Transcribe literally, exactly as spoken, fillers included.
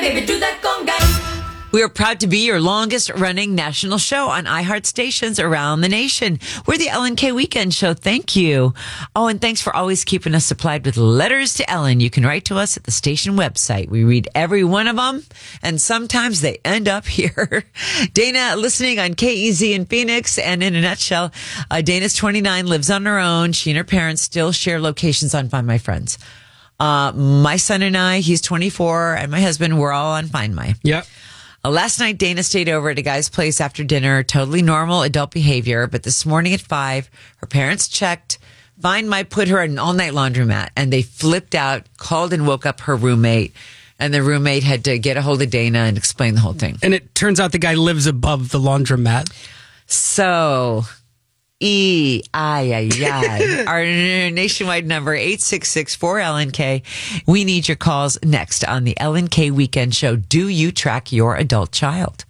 baby, do that conga. We are proud to be your longest running national show on iHeart stations around the nation. We're the Ellen K Weekend Show. Thank you. Oh, and thanks for always keeping us supplied with letters to Ellen. You can write to us at the station website. We read every one of them, and sometimes they end up here. Dana, listening on K E Z in Phoenix, and in a nutshell, uh, Dana's twenty-nine, lives on her own. She and her parents still share locations on Find My Friends. Uh, my son and I, he's twenty-four, and my husband, we're all on Find My. Yep. Uh, last night, Dana stayed over at a guy's place after dinner. Totally normal adult behavior. But this morning at five, her parents checked. Find My put her in an all-night laundromat, and they flipped out, called and woke up her roommate. And the roommate had to get a hold of Dana and explain the whole thing. And it turns out the guy lives above the laundromat. So... E I I I. Our nationwide number, eight six six four L N K. We need your calls next on the Ellen K Weekend Show. Do you track your adult child?